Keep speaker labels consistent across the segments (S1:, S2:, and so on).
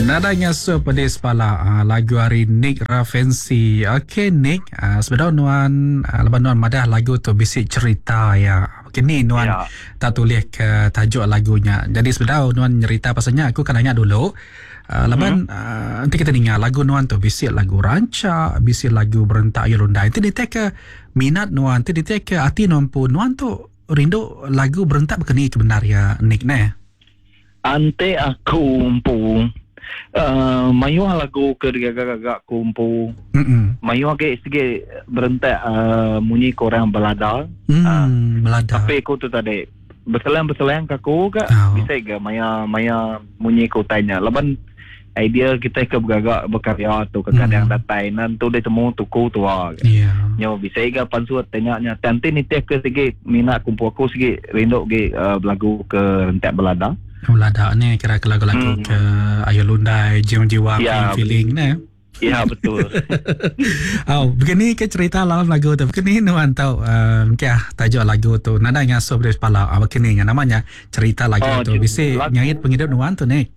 S1: Nadanya so pedis pala lagu hari Nick Ravensi. Okey Nick, sebenarnya nuan lepas nuan madah lagu tu bisik cerita ya. Okey ni nuan tak tulis ke tajuk lagunya. Jadi sebenarnya nuan cerita pasalnya aku kan nanya dulu. Lepas nanti kita dengar lagu nuan tu bisik lagu rancak, bisik lagu berentak Yolunda. Nanti dia ke minat nuan, nanti dia ke hati nuan pun nuan tu rindu lagu berentak begini sebenarnya Nick ne.
S2: Ante aku umpung mayu lagu ke gagak kumpul mayu agak sikit berentak munyi korang belada
S1: belada
S2: tapi aku tu tadi berselang kaku ke bisa ke maya munyi ko tanya laban idea kita ke bergagak berkarya tu kadang datai nan tu dia temu tuku tu nyo bisa ke pansuat tanya nanti ni tek ke sikit minat kumpul aku sikit rindu ke lagu ke rentak belada
S1: Belada ni kira ke lagu-lagu ke Ayolunda, Jiwa Feeling ni.
S2: Ya betul.
S1: Begini ke cerita dalam lagu tu. Begini nuan tahu tajuk lagu tu. Nada yang so dari kepala. Begini yang namanya cerita lagu tu. Bisa nyait penghidup nuan tu ni.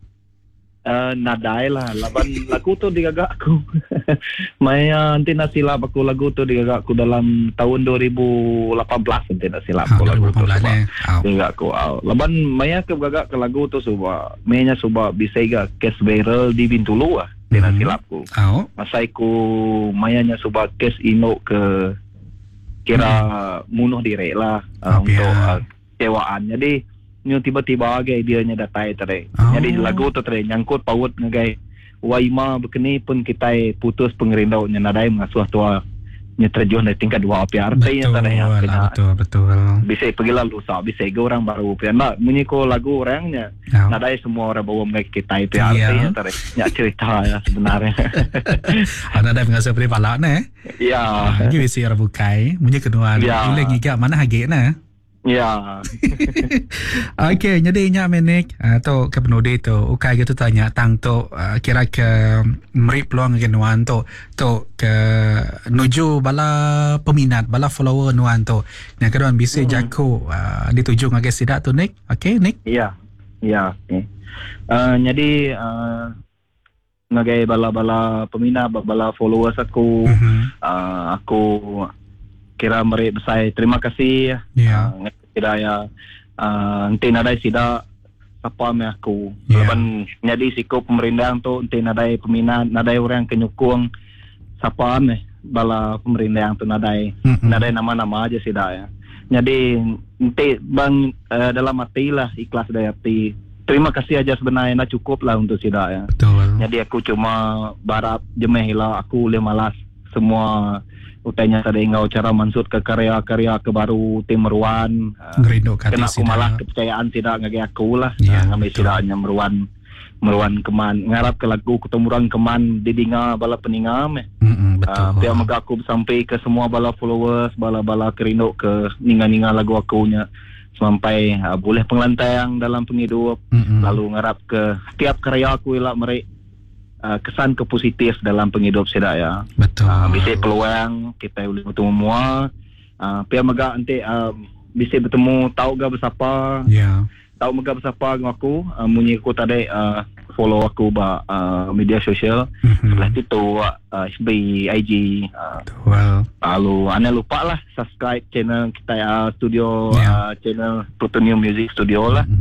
S2: Nadai lah. Laban lagu tu digagak aku. Maya nanti nak silap aku lagu tu digagak aku dalam tahun 2018 nanti nak silap aku lagu tu. Digagak aku. Laban maya ke gagak ke lagu tu suba. Maya suba bisa ga case viral di Bintulu lah. Nanti nak silap aku. Masa aku mayanya suba case ino ke kira munuh diri lah untuk kewaan. Jadi nyo tiba-tiba agak dia nya datai tadi. Jadi lagu tu tadi nyangkut paut ngagai waima bekeni pun kita putus pengerindau nya nadai mengasuh tua nya terjun dari tingkat 2 api artinya tadi yang
S1: betul.
S2: Bisa pergi lalu bisa ke orang baru pian nak munyi ko lagu orangnya. Nadai semua orang bawa mengai kita itu artinya tadi nya cerita ya sebenarnya.
S1: Nadai mengasuh pri pala ne.
S2: Ya.
S1: Gi bisa orang bukai munyi kedua ile ngigak mana hage na.
S2: Ya.
S1: Okey, jadi nya menik tu ke penudi tu ukai gitu tanya tang tu kira ke meri peluang ke nuan tu ke nuju bala peminat bala follower nuan tu. Yang kedua bisa jago dituju ngage sidak tu Nick. Okey Nick?
S2: Ya. Ya, okey. Jadi ngage bala peminat bala followers aku aku kira meri besar terima kasih tidak ya nanti nadai sida apa me aku laban jadi sikap pemerintah tu nanti nadai peminat nadai orang kenyukung siapa me bala pemerintah tu nadai nama-nama aja sida ya jadi nanti bang dalam hati lah ikhlas dari hati terima kasih aja sebenarnya cukup lah untuk sida ya. Betul. Jadi aku cuma barap jemehila aku le malas semua utanya tadi ngau cara mansut ke karya-karya ke baru tim meruan kena aku malah kepercayaan tidak ngagi aku lah ngambil sidaknya meruan keman ngarap ke lagu ketemuran keman didinga bala peningam biar maka aku sampai ke semua bala followers bala kerindu ke ninga-ninga lagu akunya sampai boleh pengelantang dalam penghidup lalu ngarap ke setiap karya aku ilah mereka kesan ke positif dalam penghidup sedak ya.
S1: Betul.
S2: Bisa peluang kita boleh bertemu semua. Pihak megak nanti bisa bertemu tahu gak bersapa. Ya. Tahu megak bersapa dengan aku. Munyi aku tadi follow aku media sosial. Setelah itu FB, IG. Lalu anda lupa lah subscribe channel kita studio channel Plutonium Music Studio lah.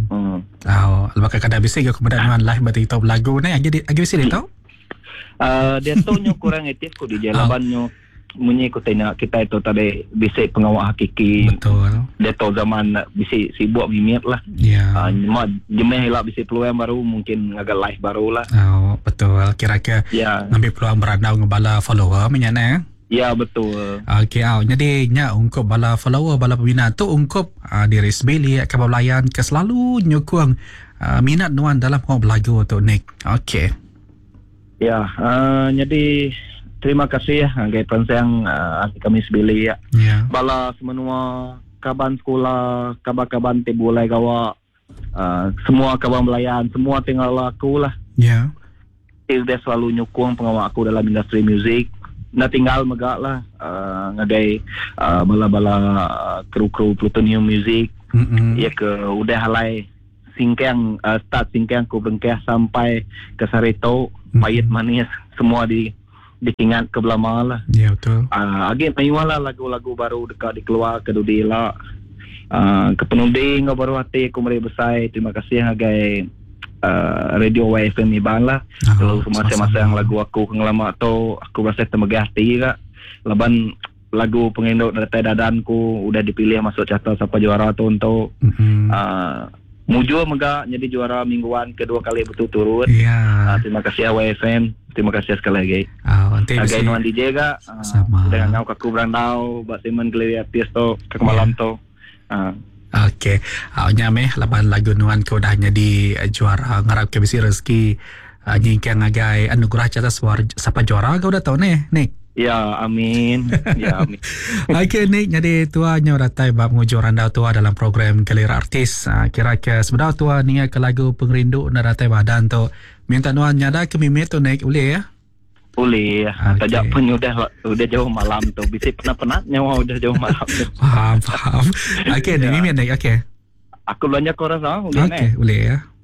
S1: Lepas kada bisa ke kemudian live berarti tahu lagu ni agi bisa dia tahu?
S2: Dia tahu nyo kurang aktif ko di jalan nyo munyi ko tanya kita itu tadi bisa pengawal hakiki. Betul. Dia tahu zaman bisa sibuk mimit lah. Ya. Jemeh lah bisa peluang baru mungkin agak live baru lah.
S1: Betul. Kira-kira ngambil peluang berandau ngebala follower menyana. Ya betul. Okey, jadi nya ungkup bala follower bala peminat tu ungkup diri sendiri ke belayan ke selalu nyukung minat nuan dalam lagu tu Nick. Okey. Ya, jadi terima kasih ya nggai pensang kami sebili ya. Bala semua kaban sekolah, kaban tebulai gawa semua kaban belayan, semua tinggal aku lah. Ya. Dia selalu nyukung pengawal aku dalam industri musik. Na tinggal megak lah ngagai bala-bala kru-kru Plutonium Music ya ke udah halai
S2: Singkang, start Singkang ku Bengkeh sampai ke Sarito, Payet Manis, semua diingat ke Belama lah.
S1: Ya, betul.
S2: Agak mayulah lagu-lagu baru dekat dikeluar ke Dudila. Ke penunding baru hati aku meri besar. Terima kasih agai Radio YFM ni bang lah. Kalau semasa-masa yang lagu aku ngelama tu aku rasa termegah hati kak. Leban lagu penginduk Datai Dadanku udah dipilih masuk carta siapa juara tu untuk mujur megak jadi juara mingguan kedua kali berturut-turut. Terima kasih YFM. Terima kasih sekali lagi. Agai nuan DJ kak. Dengan ngau kaku berandau Bak Simon Gelewi Artis tu ke malam tu.
S1: Okey. Nyameh laban lagu nuan kau dah jadi juara ngarap ke bisi rezeki nyingkang agai anugerah carta siapa juara kau dah tahu Nick.
S2: Ya, amin. Ya, amin.
S1: Okey, Nick. Jadi, tua nyo datai bab ngujur anda tua dalam program Galera Artis. Kira-kira sebenarnya tua ni ke lagu pengrindu na datai badan tu. Minta nuan nyada ke mimit tu, Nick. Boleh ya?
S2: Boleh. Tajak pun udah jauh malam tu. Bisa penat-penat nyawa udah jauh malam tu.
S1: Faham. Okey, Nick. Mimit, Nick. Okey.
S2: Aku belanja kau rasa. Boleh,
S1: Okey, boleh ya.